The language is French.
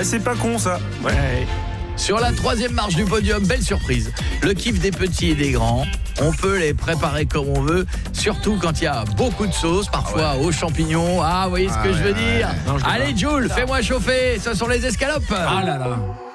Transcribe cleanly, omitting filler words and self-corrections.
Ah, c'est pas con ça. Ouais. Sur la 3e marche du podium, belle surprise. Le kiff des petits et des grands. On peut les préparer comme on veut, surtout quand il y a beaucoup de sauce, parfois aux champignons. Ah, vous voyez ce que je veux dire. Non, Allez, Jules, fais-moi chauffer. Ce sont les escalopes. Ah là là.